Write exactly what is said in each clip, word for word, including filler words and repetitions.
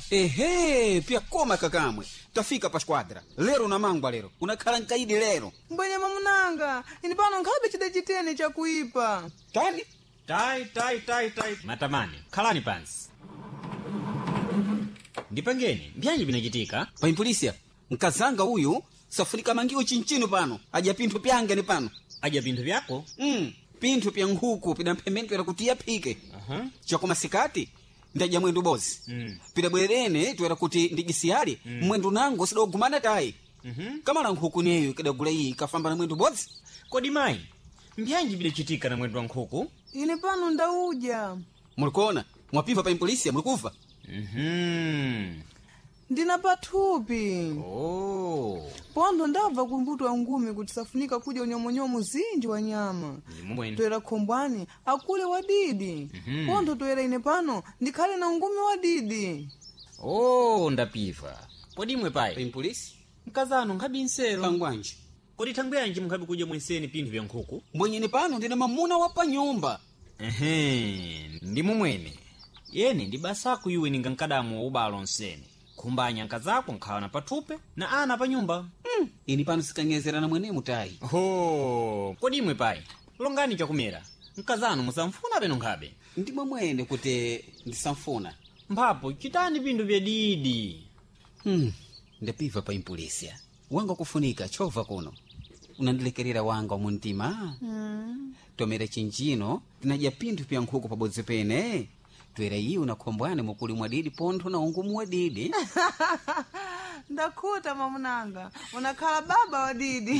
Ehe, pia koma kakamwe. Tafika pa squadra. Lero na mangwa lero. Unakhala nkaidi lero. Mbwenye mamunanga, ini pano nkhabe chida chitene cha kuipa. Tani? Tai, tai, tai, tai. Matamani, khalani pansi. Ndipangeni, mbyanyi binachitika? Pa impolisia, mkazanga uyu, safunika mangiwo chinchino pano. Aja pinthu pyange ni pano. Aja pinthu pyako? Mm, pinthu pya nkhuku, pida mphemento era kuti yapike. Aha. Chakoma sikati, ndaja mwendu bozi. Mm. Pida bwerene, tuwera kuti ndigisiyali, mm. mwendu nango sidogumana tai. Mhm. Kamala nkhuku neyo, kadagula iyi, kafamba na mwendu bozi. Kodi mayi, mbyanyi binachitika na mwendu wa nkhuku? Ini pano ndauja. Mulikona, mwapiva pa impolisia, mulikufa. Mhm. Ndina pathupi. Oh. Pondo ndabva kumbuto wa ngumi kuti safunika kuja unyomonyomo zinji wa nyama. Mumweni. Toera khombwani, akule wadidi. Mhm. Pondo toera ine pano, ndikhale na ngumi wadidi. Oh, ndapiva. Kodi imwe Pa payi? impolisia, Mkazano nkhabi nsero. pangwanji. Kodi thangwe yanji mukhabi kuja mwenseni pinthu vya nkhuku? Mwenyeni pano ndina mamuna wa pa nyumba. Ehe, ndi mumwene. Yene ndi basaku iwe ninga nkadamu wa ubalo nsene. Kumbanya nkazako nkhawa na pathupe na ana pa nyumba. Mm. Ini pano sikanyezera na mwene mutai. Ho, kodi imwe payi? Longani chakumera. Nkazano musamfuna beno nkhabe. Ndimwe mwene kuti ndisamfuna. Mphapo chitani pinthu vya didi. Hmm. Ndapiva pa impolisia. Wanga kufunika chova kuno. Unandilekerera wanga wa muntima. Mm. Tomera chinjino, tinaja pinthu pya nkhuku pabodzi pene. Twera iyi unakhombwane mukuli mwa didi pontho na ungumu wa didi. Ndakhuta mamunanga, unakhala baba wadidi.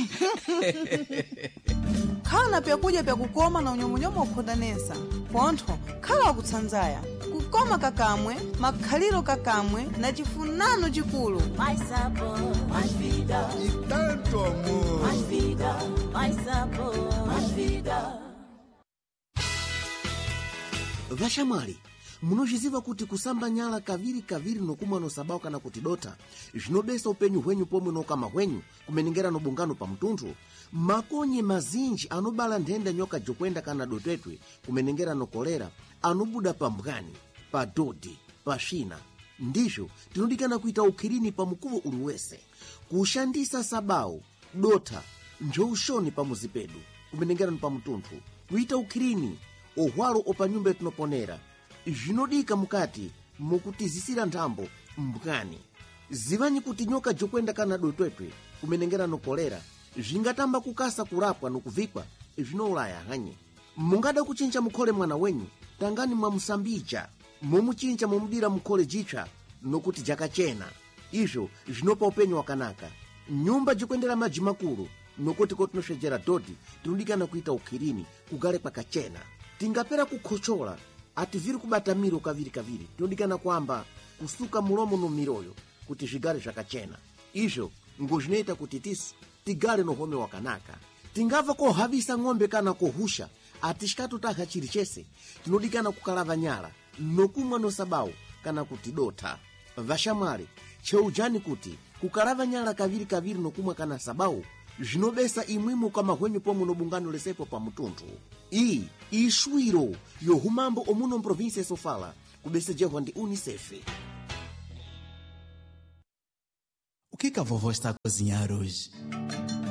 Khala pyakuja pyakukoma na unyomonyomo ukhodanesa. Pontho, khala wakutsanzaya. Kukoma kakamwe, makhaliro kakamwe, na chifunano chikulu. Mais sabor, mais vida. E tanto amor. Mais vida, mais sabor, mais vida. Vashamwali, munoziva kuti kusamba nyala kaviri kaviri nokumwa nosabawo kana kuti dota zvinobesa upenyu hwenyu pomwe nokama hwenyu kumenengera nobungano pa mtunthu. Makonye mazinji anobala nthenda nyoka jokwenda kana dotwetwe kumenengera nokolera anobuda pa mbwani, pa dodi, pa shina. Ndizvo tinodikana kuita ukhirini pa mukuvo uliwese. Kushandisa sabawo, dota, njoushoni pa muzipedu kumenengera pa mtunthu. Kuita ukhirini ohwalo opa nyumba etinoponera. Zvinodika mukati mukutizisira nthambo mbwani. Zivanyi kuti nyoka jokwenda kana dotwetwe kumenengera nokolera zvingatamba kukasa kurapwa nokuvikwa zvinoulaya hanye. Mungada kuchinja mukhole mwana wenyu, tangani mwamusambija momuchinja momudira mukhole jitsva nokuti jakachena. Izvo zvinopa upenyu wakanaka. Nyumba jikwendera madzi makulu nokuti kotinosvedzera dodi tinodikana kuita ukhirini kugale pakachena. Tingapera kukhochola ativiri kubata miro kaviri kaviri tinodikana kwamba kusuka mulomo no miroyo kuti zvigale zvakachena. Izvo ngozvinoita kuti tisu tigale nohome wakanaka. Tingava kohavisa ng'ombe kana kohusha atishikatutaha chiri chese tinodikana kukalava nyala nokumwa nosabawo kana kuti dota. Vashamwali, cheujani kuti kukalava nyala kaviri kaviri nokumwa kana sabawo zvinobesa imwimu kama hwenyu pomwe nobungano lesepo pa mtunthu. Iyi ishwiro yohumambo omuno mprovinsia Sofala kubesejehwa ndi Unicef. O que que a vovó está a cozinhar hoje?